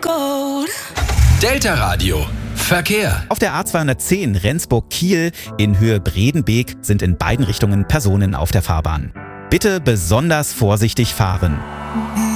Gold. Delta Radio. Verkehr. Auf der A210 Rendsburg-Kiel in Höhe Bredenbeek sind in beiden Richtungen Personen auf der Fahrbahn. Bitte besonders vorsichtig fahren.